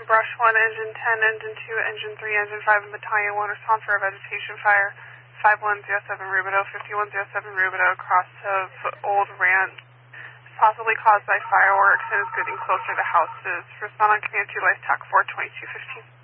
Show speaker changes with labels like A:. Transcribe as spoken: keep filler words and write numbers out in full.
A: Brush one, Engine ten, Engine two, Engine three, Engine five, and Battalion one respond for a vegetation fire. five one zero seven Rubidoux, fifty-one oh seven Rubidoux, across of Old Ranch, possibly caused by fireworks and is getting closer to houses. Respond on command to Life T A C four twenty-two fifteen.